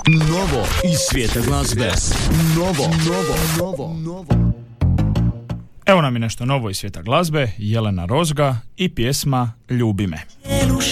Novo iz svijeta glazbe. Novo. Evo nam je nešto novo iz svijeta glazbe, Jelena Rozga i pjesma Ljubi me.